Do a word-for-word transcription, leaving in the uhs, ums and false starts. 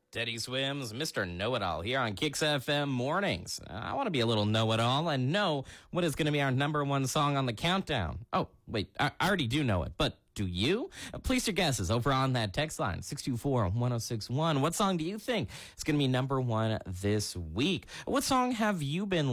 Teddy Swims, Mister Know-It-All here on Kicks F M Mornings. Uh, I want to be a little know-it-all and know what is going to be our number one song on the countdown. Oh, wait, I, I already do know it, but do you? Uh, place your guesses over on that text line, six two four, one oh six one. What song do you think is going to be number one this week? What song have you been